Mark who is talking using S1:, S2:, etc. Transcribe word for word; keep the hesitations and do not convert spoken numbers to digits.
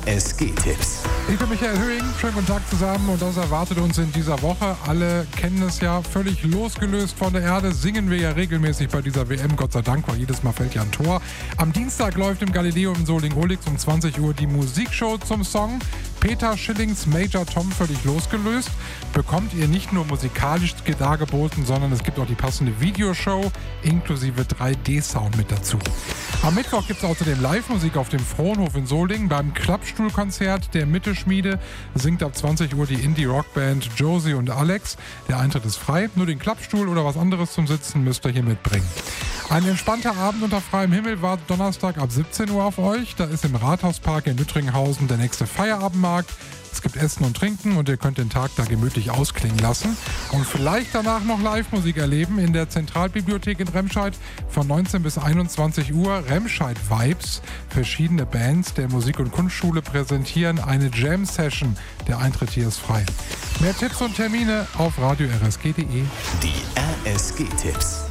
S1: S G-Tipps.
S2: Ich bin Michael Höhing, schönen guten Tag zusammen und das erwartet uns in dieser Woche. Alle kennen es ja, völlig losgelöst von der Erde singen wir ja regelmäßig bei dieser W M, Gott sei Dank, weil jedes Mal fällt ja ein Tor. Am Dienstag läuft im Galileo im Soling-Olix um zwanzig Uhr die Musikshow zum Song. Peter Schillings Major Tom völlig losgelöst. Bekommt ihr nicht nur musikalisch dargeboten, sondern es gibt auch die passende Videoshow inklusive drei D-Sound mit dazu. Am Mittwoch gibt es außerdem Live-Musik auf dem Frohnhof in Solingen. Beim Klappstuhlkonzert der Mittelschmiede singt ab zwanzig Uhr die Indie-Rock-Band Josie und Alex. Der Eintritt ist frei, nur den Klappstuhl oder was anderes zum Sitzen müsst ihr hier mitbringen. Ein entspannter Abend unter freiem Himmel wartet Donnerstag ab siebzehn Uhr auf euch. Da ist im Rathauspark in Lüttringhausen der nächste Feierabendmarkt. Es gibt Essen und Trinken und ihr könnt den Tag da gemütlich ausklingen lassen. Und vielleicht danach noch Live-Musik erleben in der Zentralbibliothek in Remscheid von neunzehn bis einundzwanzig Uhr. Remscheid Vibes. Verschiedene Bands der Musik- und Kunstschule präsentieren eine Jam-Session. Der Eintritt hier ist frei. Mehr Tipps und Termine auf radio r s g punkt d e.
S1: Die R S G-Tipps.